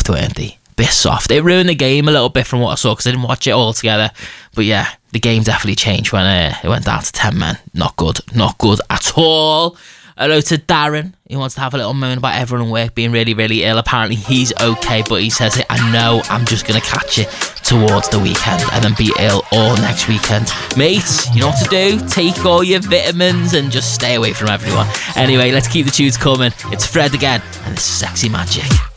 soft, weren't they? Bit soft. It ruined the game a little bit from what I saw because I didn't watch it all together. But yeah, the game definitely changed when it went down to 10 men. Not good at all. Hello to Darren. He wants to have a little moan about everyone in work being really, really ill. Apparently he's okay, but he says, I know I'm just going to catch it towards the weekend and then be ill all next weekend. Mate, you know what to do? Take all your vitamins and just stay away from everyone. Anyway, let's keep the tunes coming. It's Fred again, and it's Sexy Magic.